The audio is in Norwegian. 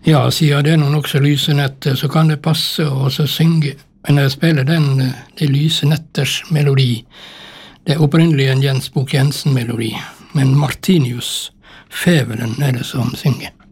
Ja, siden det er noen også lyse netter, så kan det passe å så synge. Men når jeg spiller det lyse netters melodi, det er opprinnelig en Jens Bukk Jensen-melodi, men Martinius, feveren, er det som synger.